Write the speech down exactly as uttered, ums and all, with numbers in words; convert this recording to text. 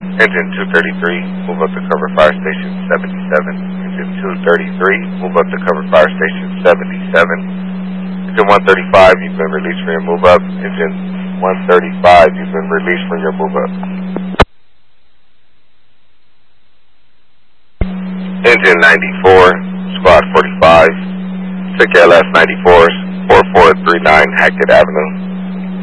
Engine two thirty-three, move up to cover fire station seventy-seven. Engine two thirty-three, move up to cover fire station seventy-seven. Engine one thirty-five, you've been released from your move up. Engine one thirty-five, you've been released from your move up. Engine ninety-four, squad forty-five, took L S ninety-fours, four four three nine Hackett Avenue.